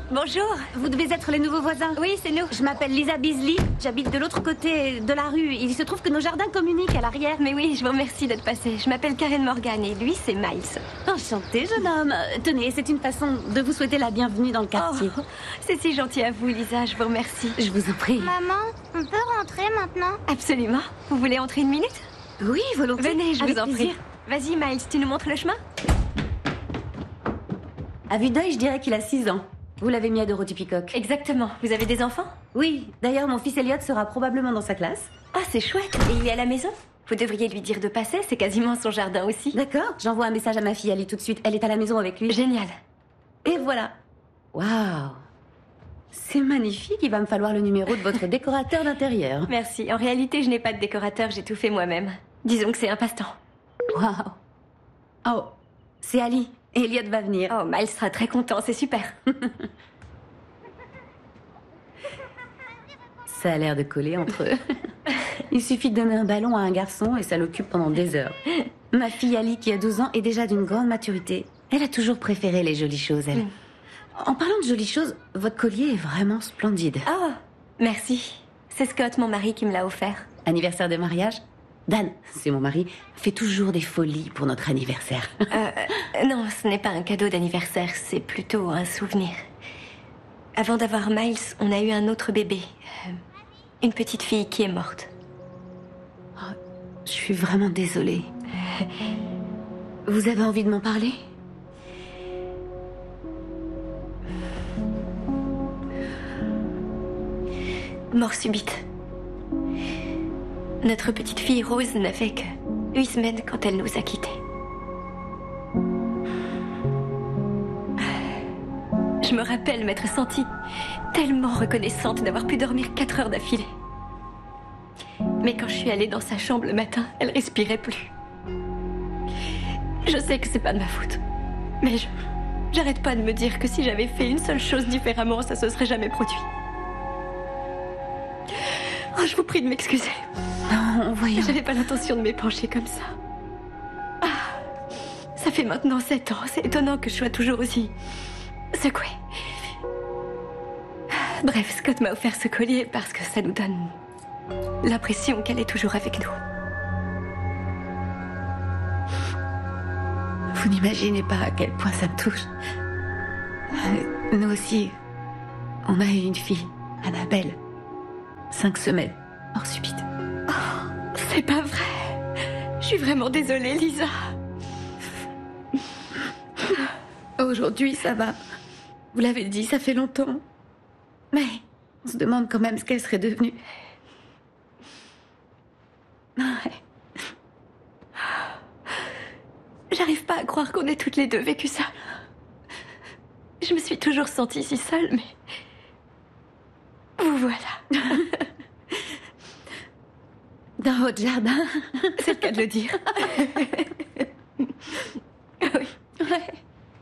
Bonjour. Vous devez être les nouveaux voisins. Oui, c'est nous. Je m'appelle Lisa Beasley. J'habite de l'autre côté de la rue. Il se trouve que nos jardins communiquent à l'arrière. Mais oui, je vous remercie d'être passé. Je m'appelle Karen Morgan et lui, c'est Miles. Enchanté, jeune homme. Tenez, c'est une façon de vous souhaiter la bienvenue dans le quartier. Oh, c'est si gentil à vous, Lisa. Je vous remercie. Je vous en prie. Maman, on peut rentrer maintenant? Absolument. Vous voulez entrer une minute? Oui, volontiers. Venez, je Avec vous en plaisir. prie. Vas-y, Miles, tu nous montres le chemin? À vue d'œil, je dirais qu'il a 6 ans. Vous l'avez mis à Dorothy Peacock. Exactement. Vous avez des enfants? Oui, d'ailleurs, mon fils Elliot sera probablement dans sa classe. Ah, c'est chouette. Et il est à la maison? Vous devriez lui dire de passer, c'est quasiment son jardin aussi. D'accord, j'envoie un message à ma fille Ali tout de suite. Elle est à la maison avec lui. Génial. Et voilà. Waouh. C'est magnifique, il va me falloir le numéro de votre décorateur d'intérieur. Merci. En réalité, je n'ai pas de décorateur, j'ai tout fait moi-même. Disons que c'est un passe-temps. Waouh. Oh, c'est Ali. Elliot va venir. Oh, Miles sera très content, c'est super. Ça a l'air de coller entre eux. Il suffit de donner un ballon à un garçon et ça l'occupe pendant des heures. Ma fille Ali, qui a 12 ans, est déjà d'une grande maturité. Elle a toujours préféré les jolies choses, elle. En parlant de jolies choses, votre collier est vraiment splendide. Oh, merci. C'est Scott, mon mari, qui me l'a offert. Anniversaire de mariage? Dan, c'est mon mari, fait toujours des folies pour notre anniversaire. Non, ce n'est pas un cadeau d'anniversaire, c'est plutôt un souvenir. Avant d'avoir Miles, on a eu un autre bébé. Une petite fille qui est morte. Oh, je suis vraiment désolée. Vous avez envie de m'en parler? Mort subite. Notre petite fille Rose n'avait que 8 semaines quand elle nous a quittés. Je me rappelle m'être sentie tellement reconnaissante d'avoir pu dormir 4 heures d'affilée. Mais quand je suis allée dans sa chambre le matin, elle respirait plus. Je sais que c'est pas de ma faute. Mais j'arrête pas de me dire que si j'avais fait une seule chose différemment, ça se serait jamais produit. Oh, je vous prie de m'excuser. Non, voyons. J'avais pas l'intention de m'épancher comme ça. Ah, ça fait maintenant 7 ans. C'est étonnant que je sois toujours aussi secouée. Bref, Scott m'a offert ce collier parce que ça nous donne l'impression qu'elle est toujours avec nous. Vous n'imaginez pas à quel point ça me touche. Nous aussi, on a eu une fille, Annabelle. 5 semaines, mort subite. Oh, c'est pas vrai. Je suis vraiment désolée, Lisa. Aujourd'hui, ça va. Vous l'avez dit, ça fait longtemps. Mais on se demande quand même ce qu'elle serait devenue. Ouais. J'arrive pas à croire qu'on ait toutes les deux vécu ça. Je me suis toujours sentie si seule, mais... vous voilà. Dans votre jardin. C'est le cas de le dire. Oui. Ouais.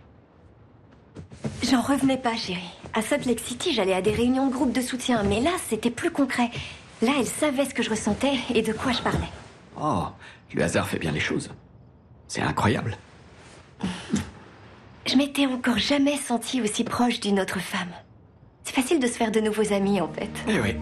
J'en revenais pas, chérie. À Salt Lake City, j'allais à des réunions de groupe de soutien, mais là, c'était plus concret. Là, elle savait ce que je ressentais et de quoi je parlais. Oh, le hasard fait bien les choses. C'est incroyable. Je m'étais encore jamais sentie aussi proche d'une autre femme. C'est facile de se faire de nouveaux amis, en fait. Eh oui.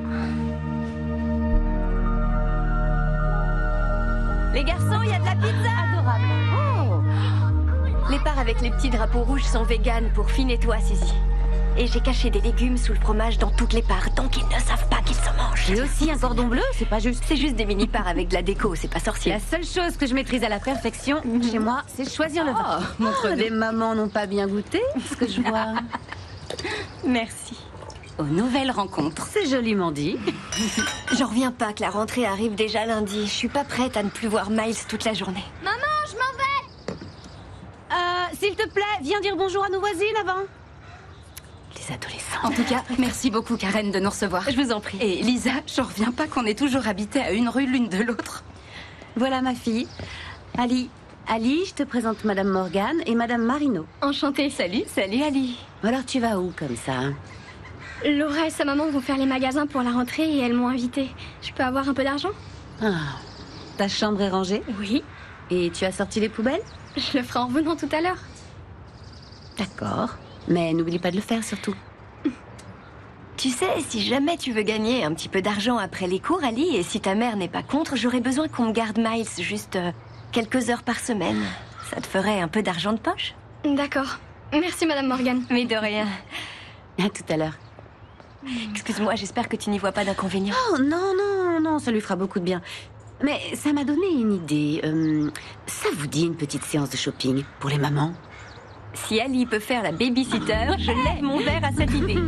Les garçons, il y a de la pizza! Adorable. Oh. Les parts avec les petits drapeaux rouges sont véganes pour Finn et toi, Suzy. Et j'ai caché des légumes sous le fromage dans toutes les parts, donc ils ne savent pas qu'ils se mangent. Et aussi un cordon bleu, c'est pas juste. C'est juste des mini-parts avec de la déco, c'est pas sorcier. La seule chose que je maîtrise à la perfection chez moi, c'est choisir le vin. montre-nous. Les mamans n'ont pas bien goûté, ce que je vois. Merci. Aux nouvelles rencontres. C'est joliment dit. J'en reviens pas que la rentrée arrive déjà lundi. Je suis pas prête à ne plus voir Miles toute la journée. Maman, je m'en vais! S'il te plaît, viens dire bonjour à nos voisines avant. Les adolescents. En tout cas, merci beaucoup Karen de nous recevoir. Je vous en prie. Et Lisa, j'en reviens pas qu'on ait toujours habité à une rue l'une de l'autre. Voilà ma fille, Ali. Ali, je te présente Madame Morgan et Madame Marino. Enchantée. Salut Ali. Alors tu vas où comme ça? Laura et sa maman vont faire les magasins pour la rentrée et elles m'ont invitée. Je peux avoir un peu d'argent? Ah, ta chambre est rangée? Oui. Et tu as sorti les poubelles? Je le ferai en revenant tout à l'heure. D'accord. Mais n'oublie pas de le faire, surtout. Tu sais, si jamais tu veux gagner un petit peu d'argent après les cours, Ali, et si ta mère n'est pas contre, j'aurais besoin qu'on me garde Miles juste quelques heures par semaine. Ça te ferait un peu d'argent de poche? D'accord. Merci, Madame Morgan. Mais de rien. À tout à l'heure. Excuse-moi, j'espère que tu n'y vois pas d'inconvénient. Oh, non, ça lui fera beaucoup de bien. Mais ça m'a donné une idée. Ça vous dit une petite séance de shopping pour les mamans? Si Ali peut faire la babysitter, je lève mon verre à cette idée.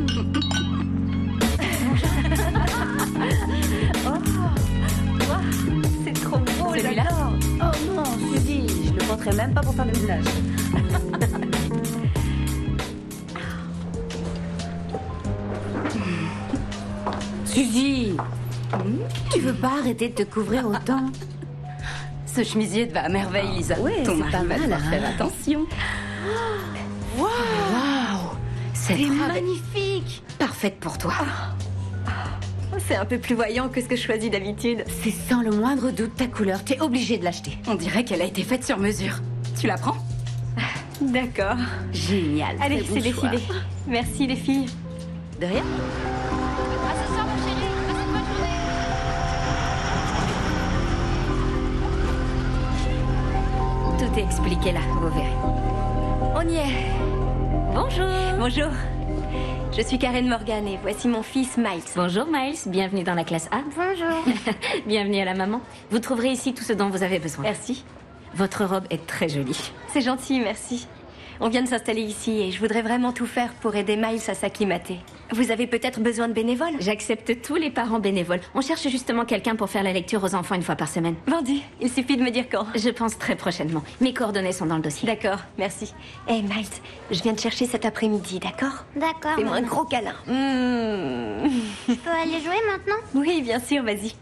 C'est trop beau, Celui-là? Oh non, Suzy, je le porterai même pas pour faire le ménage. Suzy, tu veux pas arrêter de te couvrir autant? Ce chemisier te va à merveille, Lisa. Ouais, Ton c'est mari pas va mal, devoir faire hein. attention. Waouh, c'est Cette robe est magnifique. Parfaite pour toi. C'est un peu plus voyant que ce que je choisis d'habitude. C'est sans le moindre doute ta couleur. T'es obligée de l'acheter. On dirait qu'elle a été faite sur mesure. Tu la prends? D'accord. Génial. Allez, très c'est bon choix. décidé. Merci les filles. De rien. Tout est expliqué là, vous verrez. On y est. Bonjour. Bonjour. Je suis Karen Morgan et voici mon fils Miles. Bonjour Miles, bienvenue dans la classe A. Bonjour. Bienvenue à la maman. Vous trouverez ici tout ce dont vous avez besoin. Merci. Votre robe est très jolie. C'est gentil, merci. On vient de s'installer ici et je voudrais vraiment tout faire pour aider Miles à s'acclimater. Vous avez peut-être besoin de bénévoles? J'accepte tous les parents bénévoles. On cherche justement quelqu'un pour faire la lecture aux enfants une fois par semaine. Vendu. Il suffit de me dire quand. Je pense très prochainement. Mes coordonnées sont dans le dossier. D'accord, merci. Hey Miles, je viens te chercher cet après-midi, d'accord? D'accord. Fais-moi un maman. gros câlin. Je peux aller jouer maintenant? Oui, bien sûr, vas-y.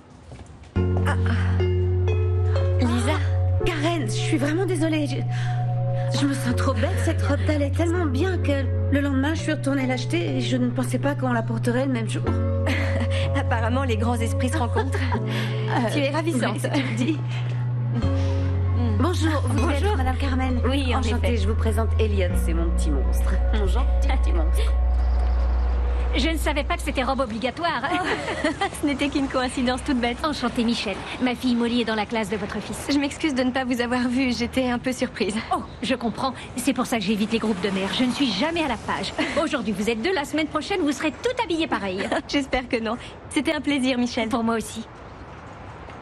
Lisa, Karen, je suis vraiment désolée. Je me sens trop bête. Cette robe t'allait tellement bien que le lendemain, je suis retournée l'acheter et je ne pensais pas qu'on la porterait le même jour. apparemment les grands esprits se rencontrent. Tu es ravissante. Oui, si tu le dis. Bonjour, vous êtes Madame Carmen? Oui, en Enchantée, effet. je vous présente Elliot, c'est mon petit monstre. Mon gentil petit monstre. Je ne savais pas que c'était robe obligatoire. Ce n'était qu'une coïncidence toute bête. Enchantée, Michel. Ma fille Molly est dans la classe de votre fils. Je m'excuse de ne pas vous avoir vu, j'étais un peu surprise. Oh, je comprends. C'est pour ça que j'évite les groupes de mères. Je ne suis jamais à la page. Aujourd'hui, vous êtes deux. La semaine prochaine, vous serez tout habillés pareil. J'espère que non. C'était un plaisir, Michel. Pour moi aussi.